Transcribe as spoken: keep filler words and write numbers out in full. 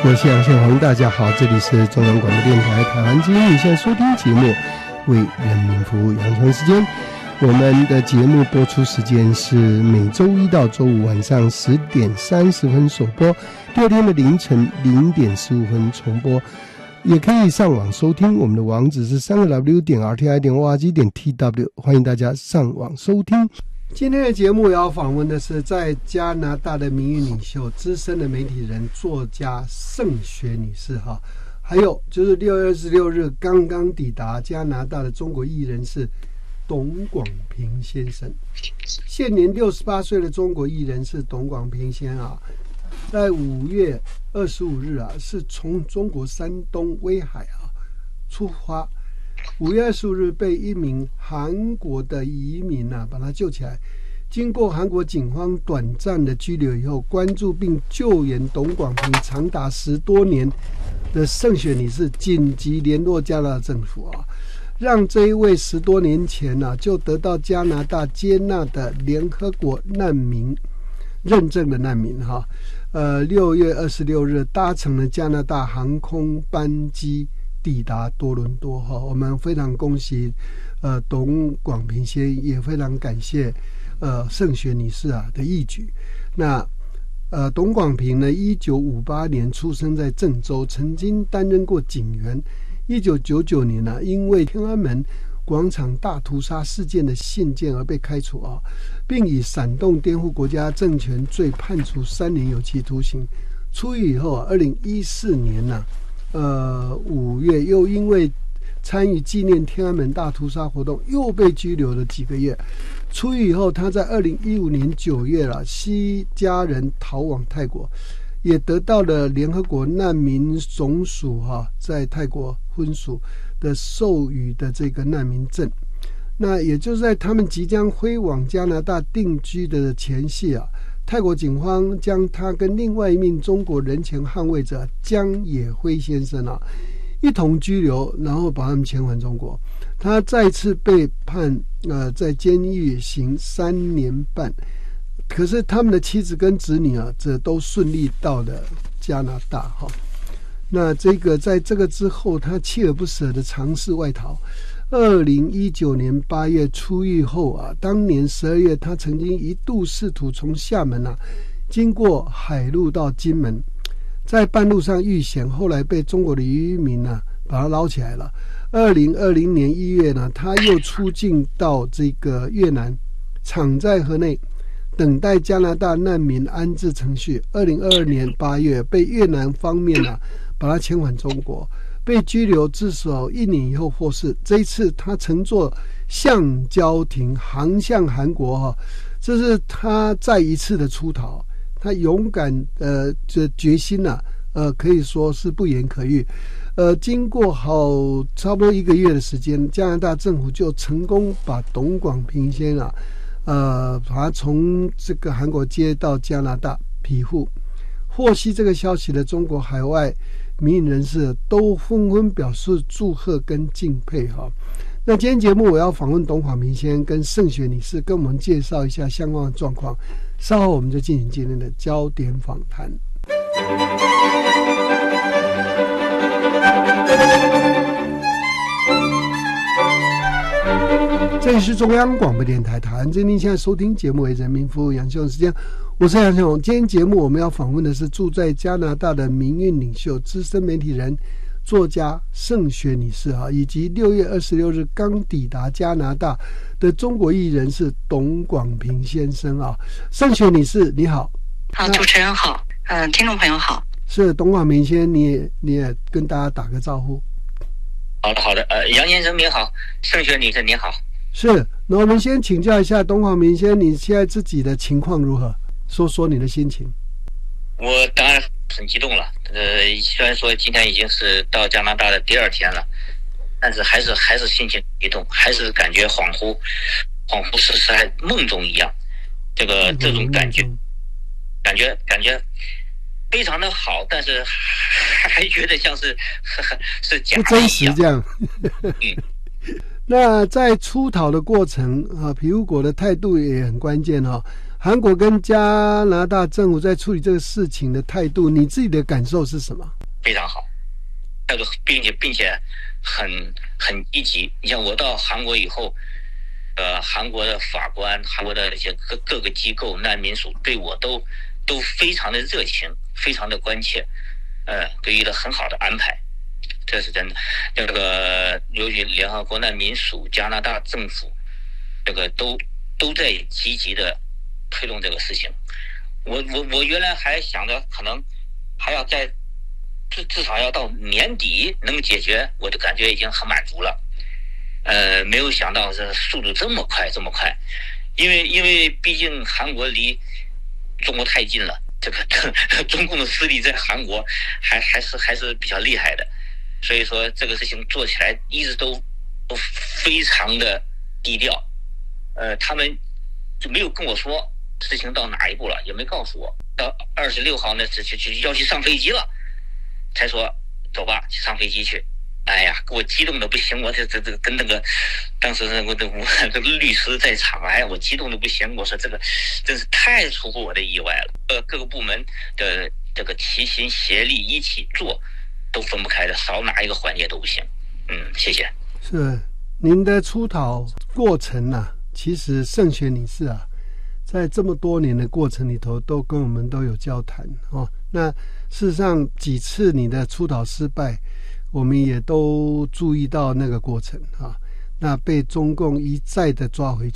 我是杨宪宏，大家好，这里是中央广播电台台湾之音，你现在收听节目为人民服务，杨晨时间。我们的节目播出时间是每周一到周五晚上十点三十分首播，第二天的凌晨零点十五分重播。也可以上网收听，我们的网址是三个 W 点 R T I 点 O R G 点 T W， 欢迎大家上网收听。今天的节目要访问的是在加拿大的民运领袖、资深的媒体人、作家盛雪女士哈，还有就是六月二十六日刚刚抵达加拿大的中国艺人是董广平先生，现年六十八岁的中国艺人是董广平先生啊，在五月二十五日啊，是从中国山东威海啊出发。五月二十五日被一名韩国的移民啊把他救起来，经过韩国警方短暂的拘留以后，关注并救援董广平长达十多年的盛雪女士紧急联络加拿大政府啊，让这一位十多年前啊就得到加拿大接纳的联合国难民认证的难民哈，呃，六月二十六日搭乘了加拿大航空班机抵达多伦多哈，我们非常恭喜呃董广平先生，也非常感谢呃盛雪女士啊的义举。那呃董广平呢，一九五八年出生在郑州，曾经担任过警员。一九九九年呢、啊，因为天安门广场大屠杀事件的信件而被开除啊，并以煽动颠覆国家政权罪判处三年有期徒刑。出狱以后啊，二零一四年呢、啊。呃，五月又因为参与纪念天安门大屠杀活动，又被拘留了几个月。出狱以后，他在二零一五年九月了，携家人逃往泰国，也得到了联合国难民总署哈、啊、在泰国分署的授予的这个难民证。那也就是在他们即将飞往加拿大定居的前夕啊。泰国警方将他跟另外一名中国人权捍卫者江野辉先生啊一同拘留，然后把他们遣返中国。他再次被判呃在监狱刑三年半，可是他们的妻子跟子女啊，这都顺利到了加拿大哈。那这个在这个之后，他锲而不舍的尝试外逃。二零一九年八月出狱后啊，当年十二月，他曾经一度试图从厦门啊，经过海路到金门，在半路上遇险，后来被中国的渔民啊把他捞起来了。二零二零年一月呢，他又出境到这个越南，敞在河内，等待加拿大难民安置程序。二零二二年八月，被越南方面啊把他遣返中国。被拘留至少一年以后获释，这一次他乘坐橡胶艇航向韩国哈，这是他再一次的出逃，他勇敢呃这决心呐、啊、呃可以说是不言可喻。呃，经过好差不多一个月的时间，加拿大政府就成功把董广平先啊呃把他从这个韩国接到加拿大庇护。获悉这个消息的中国海外民运人士都纷纷表示祝贺跟敬佩哈。那今天节目我要访问董广平先生跟盛雪女士，跟我们介绍一下相关的状况。稍后我们就进行今天的焦点访谈。这里是中央广播电台台湾之音，现在收听节目为人民服务杨秀时间，我是杨秀。今天节目我们要访问的是住在加拿大的民运领袖、资深媒体人、作家盛雪女士啊，以及六月二十六日刚抵达加拿大的中国艺人是董广平先生啊。盛雪女士你好。 好，主持人好，嗯、呃，听众朋友好。 是董广平先生，你也你也跟大家打个招呼。 好的好的，呃，杨先生你好，盛雪女士你好。 是，那我们先请教一下董广平先生，你现在自己的情况如何？说说你的心情。 我当然很激动了，呃，虽然说今天已经是到加拿大的第二天了，但是还是还是心情激动，还是感觉恍惚，恍惚是是还梦中一样，这个这种感觉，感觉感觉非常的好，但是还觉得像是是假的一样， 不真实这样。 嗯。 那在出逃的过程啊，庇护国的态度也很关键哈、哦。韩国跟加拿大政府在处理这个事情的态度，你自己的感受是什么？ 非常好，那个并且并且很很积极。你像我到韩国以后，呃，韩国的法官、韩国的一些各各个机构、难民署对我都都非常的热情，非常的关切，呃，给予了很好的安排，这是真的。这个由于联合国难民署、加拿大政府，这个都都在积极的推动这个事情。我我我原来还想着可能还要在至至少要到年底能解决，我就感觉已经很满足了。呃，没有想到这速度这么快这么快，因为因为毕竟韩国离中国太近了，这个中共的势力在韩国还还是还是比较厉害的，所以说这个事情做起来一直都都非常的低调。呃，他们就没有跟我说事情到哪一步了，也没告诉我。到二十六号那次就就要去上飞机了，才说走吧，去上飞机去。哎呀，给我激动的不行，我这这这跟那个当时我的我这个律师在场，哎呀，我激动的不行。我说这个真是太出乎我的意外了。呃，各个部门的这个齐心协力一起做，都分不开的，少哪一个环节都不行。嗯，谢谢。 是您的出讨过程啊，其实盛学女士啊，在这么多年的过程里头，都跟我们都有交谈哦。那事实上几次你的出讨失败，我们也都注意到那个过程啊。那被中共一再的抓回去。